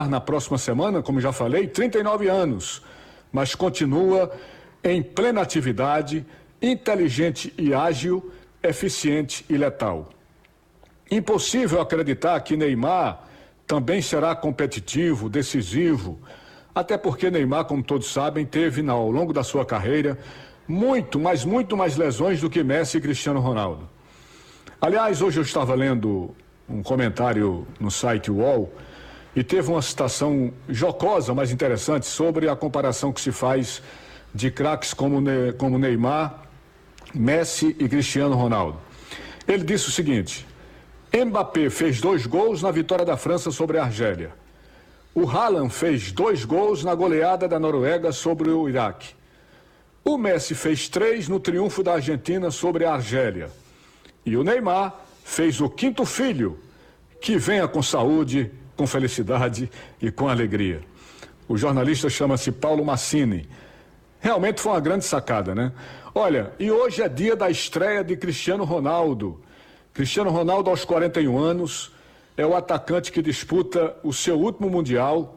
na próxima semana, como já falei, 39 anos, mas continua em plena atividade, inteligente e ágil, eficiente e letal. Impossível acreditar que Neymar também será competitivo, decisivo, até porque Neymar, como todos sabem, teve ao longo da sua carreira muito mais lesões do que Messi e Cristiano Ronaldo. Aliás, hoje eu estava lendo um comentário no site UOL e teve uma citação jocosa, mas interessante, sobre a comparação que se faz de craques como Neymar, Messi e Cristiano Ronaldo. Ele disse o seguinte: Mbappé fez 2 gols na vitória da França sobre a Argélia. O Haaland fez 2 gols na goleada da Noruega sobre o Iraque. O Messi fez 3 no triunfo da Argentina sobre a Argélia. E o Neymar fez o 5º filho, que venha com saúde, com felicidade e com alegria. O jornalista chama-se Paulo Massini. Realmente foi uma grande sacada, né? Olha, e hoje é dia da estreia de Cristiano Ronaldo. Cristiano Ronaldo, aos 41 anos, é o atacante que disputa o seu último Mundial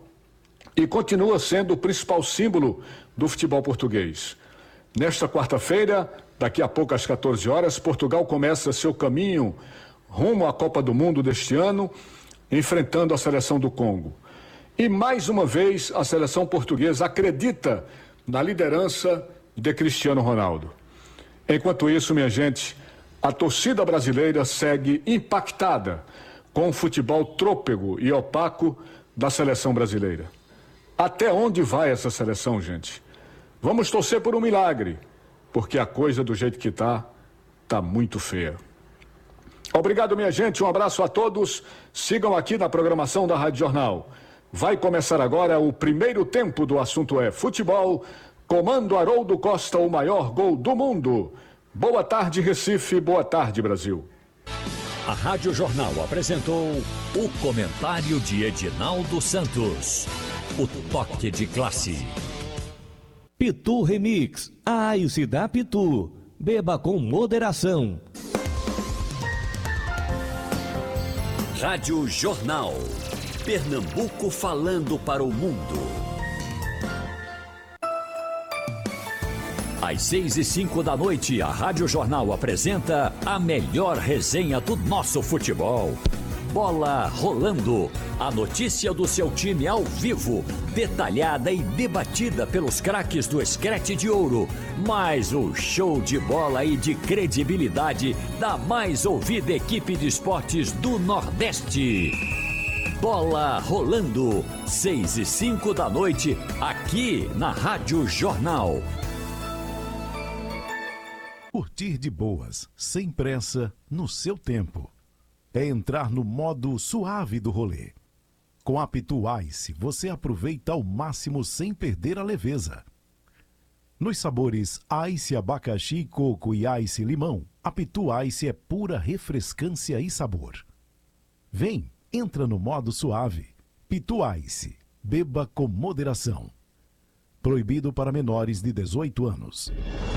e continua sendo o principal símbolo do futebol português. Nesta quarta-feira, daqui a pouco às 14 horas, Portugal começa seu caminho rumo à Copa do Mundo deste ano, enfrentando a seleção do Congo. E mais uma vez a seleção portuguesa acredita na liderança de Cristiano Ronaldo. Enquanto isso, minha gente, a torcida brasileira segue impactada com o futebol trôpego e opaco da seleção brasileira. Até onde vai essa seleção, gente? Vamos torcer por um milagre, porque a coisa do jeito que tá muito feia. Obrigado, minha gente, um abraço a todos. Sigam aqui na programação da Rádio Jornal. Vai começar agora o primeiro tempo do Assunto é Futebol. Comando Haroldo Costa, o maior gol do mundo. Boa tarde, Recife. Boa tarde, Brasil. A Rádio Jornal apresentou o comentário de Edinaldo Santos. O toque de classe. Pitu Remix. A Ice da Pitu. Beba com moderação. Rádio Jornal. Pernambuco falando para o mundo. Às 6h05 da noite, a Rádio Jornal apresenta a melhor resenha do nosso futebol. Bola rolando. A notícia do seu time ao vivo, detalhada e debatida pelos craques do Scratch de Ouro. Mais o show de bola e de credibilidade da mais ouvida equipe de esportes do Nordeste. Bola rolando. 6h05 da noite, aqui na Rádio Jornal. Curtir de boas, sem pressa, no seu tempo. É entrar no modo suave do rolê. Com a Pitu Ice, você aproveita ao máximo sem perder a leveza. Nos sabores Ice abacaxi, coco e Ice limão, a Pitu Ice é pura refrescância e sabor. Vem, entra no modo suave. Pitu Ice, beba com moderação. Proibido para menores de 18 anos.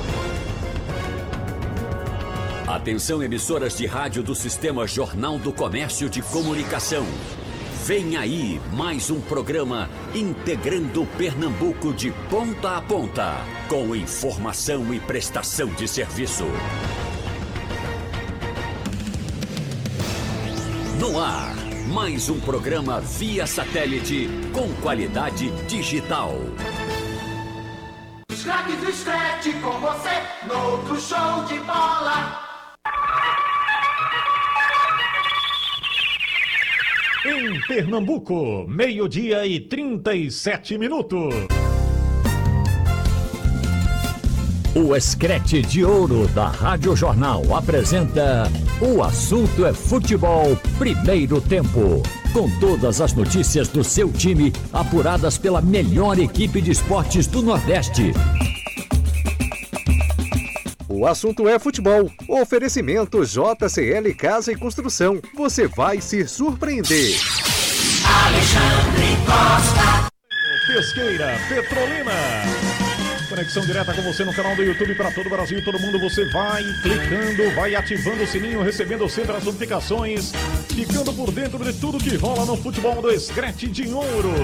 Atenção, emissoras de rádio do Sistema Jornal do Comércio de Comunicação. Vem aí mais um programa integrando Pernambuco de ponta a ponta, com informação e prestação de serviço. No ar, mais um programa via satélite com qualidade digital. Os craques do Scratch com você, no outro show de bola. Em Pernambuco, 12h37. O Scratch de Ouro da Rádio Jornal apresenta O Assunto é Futebol, primeiro tempo. Com todas as notícias do seu time, apuradas pela melhor equipe de esportes do Nordeste. O assunto é futebol. Oferecimento JCL Casa e Construção. Você vai se surpreender. Alexandre Costa. Pesqueira Petrolina. Conexão direta com você no canal do YouTube para todo o Brasil. Todo mundo, você vai clicando, vai ativando o sininho, recebendo sempre as notificações, ficando por dentro de tudo que rola no futebol do Scratch de Ouro.